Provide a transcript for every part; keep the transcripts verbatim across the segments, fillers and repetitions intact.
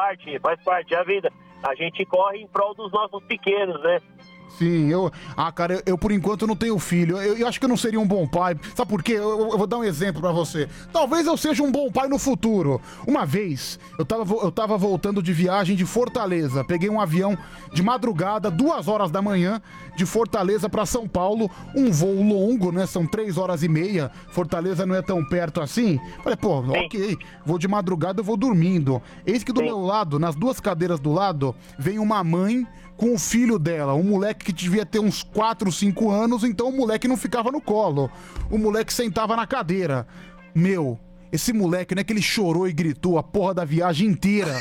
parte, faz parte da vida. A gente corre em prol dos nossos pequenos, né? Sim, eu... Ah, cara, eu, eu por enquanto não tenho filho. Eu, eu acho que eu não seria um bom pai. Sabe por quê? Eu, eu vou dar um exemplo pra você. Talvez eu seja um bom pai no futuro. Uma vez, eu tava, vo- eu tava voltando de viagem de Fortaleza. Peguei um avião de madrugada, duas horas da manhã, de Fortaleza pra São Paulo. Um voo longo, né? São três horas e meia. Fortaleza não é tão perto assim. Falei, pô, ok. Vou de madrugada, eu vou dormindo. Eis que do meu lado, nas duas cadeiras do lado, vem uma mãe com o filho dela, um moleque que devia ter uns quatro, cinco anos, então o moleque não ficava no colo. O moleque sentava na cadeira. Meu, esse moleque, não é que ele chorou e gritou a porra da viagem inteira.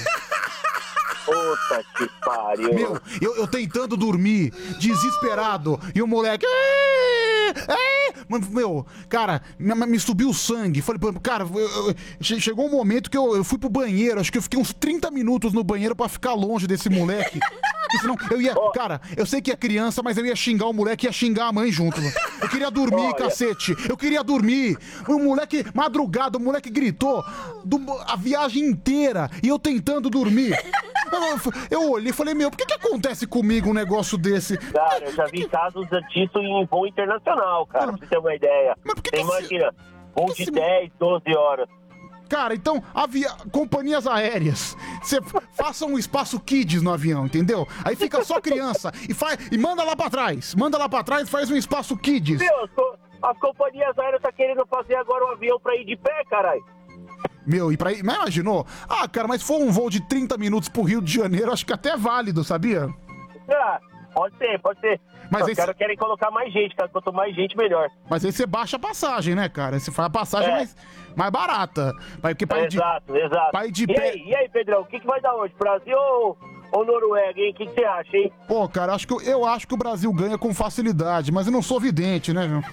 Puta que pariu. Meu, eu, eu tentando dormir, desesperado, e o moleque... "É, é". Mano, meu, cara, me, me subiu o sangue. Falei, pô, cara, eu- eu- che- chegou um momento que eu, eu fui pro banheiro, acho que eu fiquei uns trinta minutos no banheiro pra ficar longe desse moleque. Porque senão eu ia, cara, eu sei que é criança, mas eu ia xingar o moleque e ia xingar a mãe junto. Eu queria dormir, Olha. cacete. Eu queria dormir. O moleque, madrugada, o moleque gritou do- a viagem inteira e eu tentando dormir. Eu, eu olhei e falei, meu, por que que acontece comigo um negócio desse? Cara, eu já vi casos disso em voo internacional, cara, pra você ter uma ideia. Você imagina, voo de dez, doze horas. Cara, então, avia... companhias aéreas, você faça um espaço kids no avião, entendeu? Aí fica só criança e, faz... e manda lá pra trás. Manda lá pra trás e faz um espaço kids. Meu, as, co- as companhias aéreas tá querendo fazer agora um avião pra ir de pé, caralho. Meu, e pra ir... Mas imaginou? Ah, cara, mas se for um voo de trinta minutos pro Rio de Janeiro, acho que até é válido, sabia? Ah, pode ser, pode ser. Mas Os esse- caras querem colocar mais gente, cara. Quanto mais gente, melhor. Mas aí você baixa a passagem, né, cara? Você faz a passagem É. mais, mais barata. Vai- Porque pra ir de... Exato, exato. pra ir de e, pé- aí, e aí, Pedrão, o que, que vai dar hoje? Brasil ou, ou Noruega, hein? O que, que você acha, hein? Pô, cara, acho que eu, eu acho que o Brasil ganha com facilidade, mas eu não sou vidente, né, João?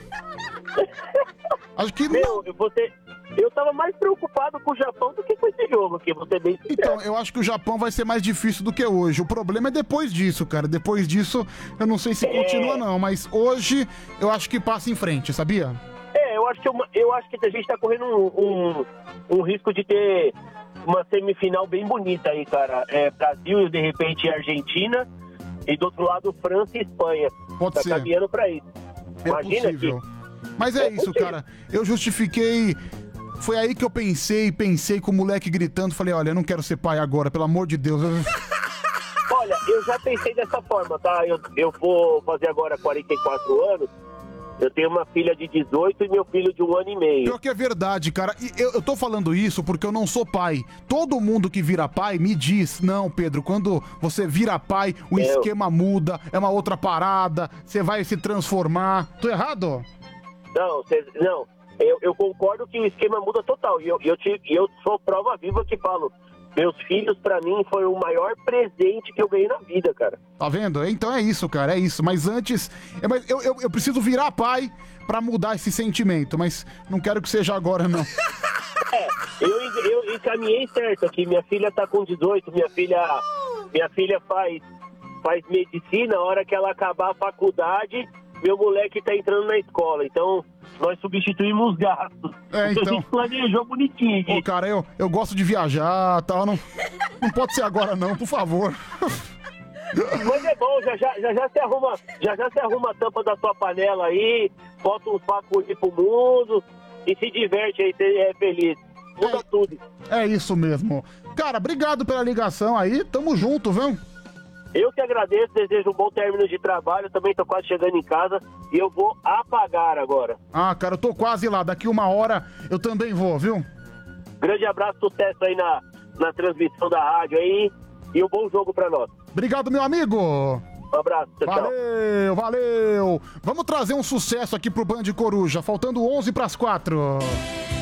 Acho que Meu, você... Eu tava mais preocupado com o Japão do que com esse jogo aqui, vou ser bem sincero. Então, eu acho que o Japão vai ser mais difícil do que hoje. O problema é depois disso, cara. Depois disso, eu não sei se É. continua, não. Mas hoje, eu acho que passa em frente, sabia? É, eu acho que, uma- eu acho que a gente tá correndo um, um, um risco de ter uma semifinal bem bonita aí, cara. É, Brasil e, de repente, Argentina. E do outro lado, França e Espanha. Pode tá ser. caminhando pra isso. É Imagina possível. que... Mas é, É isso, possível. cara. Eu justifiquei. Foi aí que eu pensei, pensei com o moleque gritando. Falei, olha, eu não quero ser pai agora, pelo amor de Deus. Olha, eu já pensei dessa forma, tá? Eu, eu vou fazer agora quarenta e quatro anos. Eu tenho uma filha de dezoito e meu filho de um ano e meio. Pior que é verdade, cara. E eu, eu tô falando isso porque eu não sou pai. Todo mundo que vira pai me diz, não, Pedro, quando você vira pai, o Eu. esquema muda, é uma outra parada, você vai se transformar. Tô errado? Não, cê- não. Eu, eu concordo que o esquema muda total. E eu, eu, te- e eu sou prova viva que falo. Meus filhos, pra mim, foi o maior presente que eu ganhei na vida, cara. Tá vendo? Então é isso, cara, é isso. Mas antes, é, mas eu, eu, eu preciso virar pai pra mudar esse sentimento, mas não quero que seja agora, não. É, eu, eu encaminhei certo aqui. Minha filha tá com dezoito, minha filha, minha filha faz, faz medicina. A hora que ela acabar a faculdade, meu moleque tá entrando na escola. Então, nós substituímos os gastos. É, Porque então. a gente planejou bonitinho. Ô, cara, eu, eu gosto de viajar, tal, não, não pode ser agora não, por favor. Mas é bom, já já, já, já se arruma, já já se arruma a tampa da sua panela aí, bota uns papos aí pro mundo e se diverte aí, você é feliz. Muda tudo. É isso mesmo. Cara, obrigado pela ligação aí, tamo junto, viu? Eu que agradeço, desejo um bom término de trabalho, também tô quase chegando em casa e eu vou apagar agora. Ah, cara, eu tô quase lá, daqui uma hora eu também vou, viu? Grande abraço, sucesso aí na, na transmissão da rádio aí e um bom jogo pra nós. Obrigado, meu amigo. Um abraço, tchau, tchau. Valeu, valeu. Vamos trazer um sucesso aqui pro Band Coruja, faltando onze pras quatro.